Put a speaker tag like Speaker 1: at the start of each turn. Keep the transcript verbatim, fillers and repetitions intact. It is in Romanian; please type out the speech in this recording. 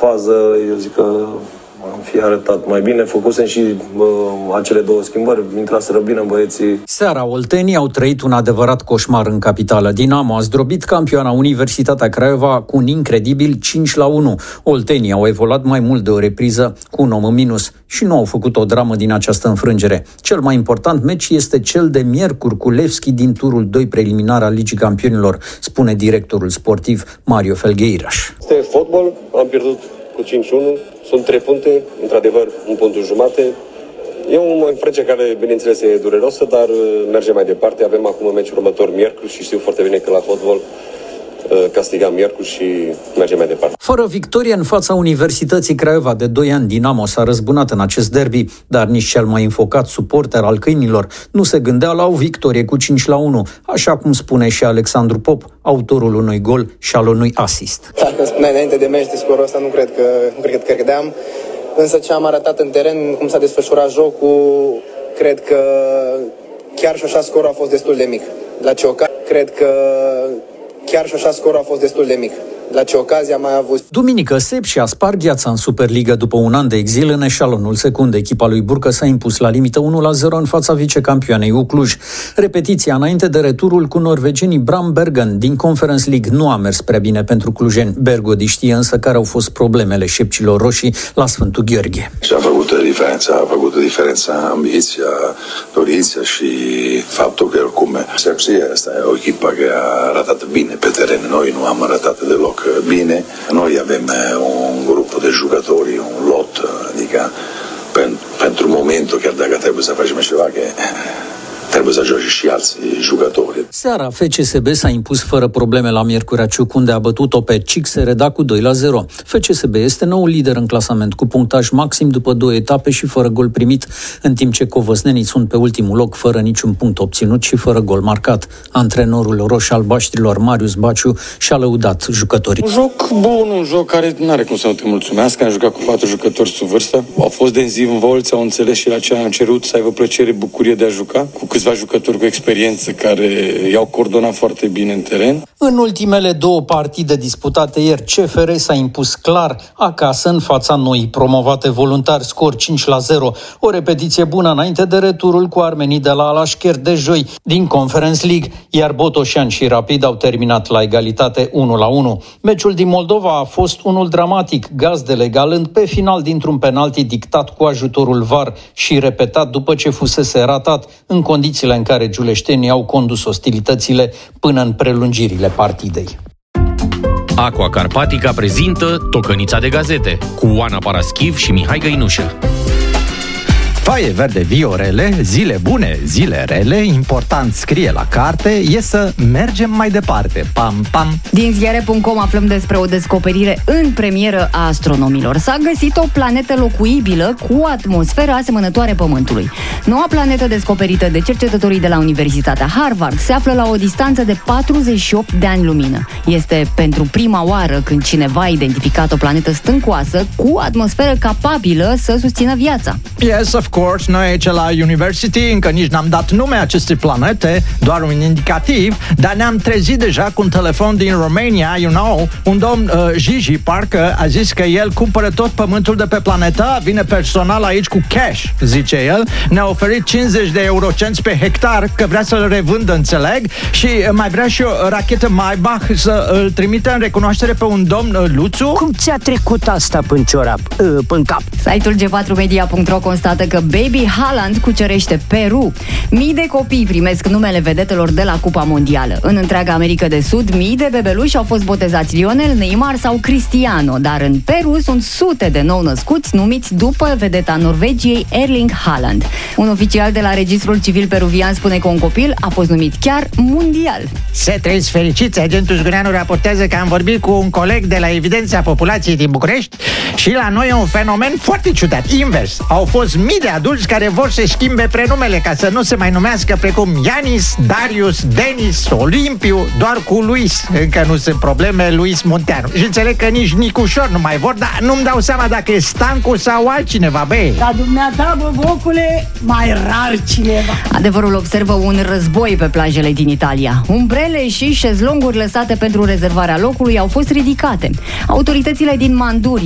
Speaker 1: fază, eu zic că am fi arătat mai bine, făcusem și uh, acele două schimbări, intraseră bine băieții.
Speaker 2: Seara, oltenii au trăit un adevărat coșmar în capitală. Dinamo a zdrobit campioana Universitatea Craiova cu un incredibil cinci la unu. Oltenii au evoluat mai mult de o repriză cu un om în minus și nu au făcut o dramă din această înfrângere. Cel mai important meci este cel de miercuri cu Levski din turul doi preliminar al Ligii Campionilor, spune directorul sportiv Mario Felgueiras.
Speaker 3: Este fotbal, am pierdut cu cinci unu, sunt trei puncte, într-adevăr un punct jumate. E o înfrângere care, bineînțeles, e dureroasă, dar merge mai departe. Avem acum meciul următor miercuri și știu foarte bine că la fotbal castigam miercuri și mergem mai departe.
Speaker 2: Fără victorie în fața Universității Craiova de doi ani, Dinamo s-a răzbunat în acest derby, dar nici cel mai înfocat suporter al câinilor nu se gândea la o victorie cu cinci la unu, așa cum spune și Alexandru Pop, autorul unui gol și al unui asist.
Speaker 4: Dacă îmi spuneai înainte de meci de scorul ăsta, nu cred că, nu cred că credeam, însă ce am arătat în teren, cum s-a desfășurat jocul, cred că chiar și așa scorul a fost destul de mic. La ce ocazie, cred că Chiar și așa scorul a fost destul de mic. La ce ocazie am mai avut.
Speaker 2: Duminică, Sepsi spart gheața în Superliga după un an de exil în eșalonul secund. Echipa lui Burcă s-a impus la limită unu la zero în fața vicecampioanei U Cluj. Repetiția înainte de returul cu norvegenii Bram Bergen din Conference League nu a mers prea bine pentru clujeni. Bergodi știe însă care au fost problemele șepcilor roșii la Sfântul Gheorghe.
Speaker 5: Și a făcut diferența, a făcut diferența ambiția, dorința și faptul că oricum Sepsi asta e o echipă care a arătat bine pe teren. Noi nu am arătat deloc bine. Noi avem un grup de jucători, un lot, adică pen, pentru momentul, chiar dacă trebuie să facem ceva, că trebuie să joace și alți jucători.
Speaker 2: Seara, F C S B s-a impus fără probleme la Miercurea Ciuc, unde a bătut-o pe Cixereda cu doi la zero. F C S B este nou lider în clasament, cu punctaj maxim după două etape și fără gol primit, în timp ce covăsnenii sunt pe ultimul loc, fără niciun punct obținut și fără gol marcat. Antrenorul roșii-albaștrilor, Marius Baciu, și-a lăudat jucătorii.
Speaker 6: Un joc bun, un joc care nu are cum să nu te mulțumească. Am jucat cu patru jucători sub vârstă. Au fost dezinvolți, au înțeles și la ce am cerut, să aibă plăcere, bucurie de a juca, cu câțiva jucători cu experiență care i-au coordonat foarte bine în teren.
Speaker 2: În ultimele două partide disputate ieri, C F R s-a impus clar acasă în fața noii promovate voluntari, scor cinci la zero. O repetiție bună înainte de returul cu armenii de la Alașcher de joi din Conference League, iar Botoșani și Rapid au terminat la egalitate unu la unu. Meciul din Moldova a fost unul dramatic, gazdele galând pe final dintr-un penalti dictat cu ajutorul V A R și repetat după ce fusese ratat, în condițiile în care giuleștenii au condus ostilitățile până în prelungirile partidei.
Speaker 7: Aqua Carpatica prezintă Tocănița de gazete cu Oana Paraschiv și Mihai Găinușă.
Speaker 8: Foaie verde viorele, zile bune, zile rele, important scrie la carte, e să mergem mai departe. Pam, pam.
Speaker 9: Din ziare punct com aflăm despre o descoperire în premieră a astronomilor. S-a găsit o planetă locuibilă cu atmosferă asemănătoare Pământului. Noua planetă descoperită de cercetătorii de la Universitatea Harvard se află la o distanță de patruzeci și opt de ani lumină. Este pentru prima oară când cineva a identificat o planetă stâncoasă cu atmosferă capabilă să susțină viața.
Speaker 8: Yes, of course, noi aici la University încă nici n-am dat nume acestei planete, doar un indicativ, dar ne-am trezit deja cu un telefon din România, you know, un domn uh, Gigi, parcă a zis că el cumpără tot pământul de pe planetă, vine personal aici cu cash, zice el, ne-a oferit cincizeci de eurocenți pe hectar, că vrea să-l revândă, înțeleg, și mai vrea și o rachetă Maybach să îl trimită în recunoaștere pe un domn uh, Luțu.
Speaker 10: Cum ți-a trecut asta până ciorap, uh, până cap?
Speaker 9: Site-ul G patru media punct ro constată că Baby Haaland cucerește Peru. Mii de copii primesc numele vedetelor de la Cupa Mondială. În întreaga America de Sud, mii de bebeluși au fost botezați Lionel, Neymar sau Cristiano, dar în Peru sunt sute de nou-născuți numiți după vedeta Norvegiei Erling Haaland. Un oficial de la Registrul Civil Peruvian spune că un copil a fost numit chiar mondial.
Speaker 10: Se trăiți fericiți, agentul Zgureanu raportează că am vorbit cu un coleg de la Evidența Populației din București și la noi e un fenomen foarte ciudat, invers. Au fost mii de adulți care vor să schimbe prenumele ca să nu se mai numească precum Ianis, Darius, Denis, Olimpiu, doar cu Luis. Încă nu sunt probleme, Luis Munteanu. Și înțeleg că nici Nicușor nu mai vor, dar nu-mi dau seama dacă e Stancu sau altcineva, băi.
Speaker 11: Dar dumneata, bă, vocule, mai rar cineva.
Speaker 9: Adevărul observă un război pe plajele din Italia. Umbrele și șezlonguri lăsate pentru rezervarea locului au fost ridicate. Autoritățile din Manduri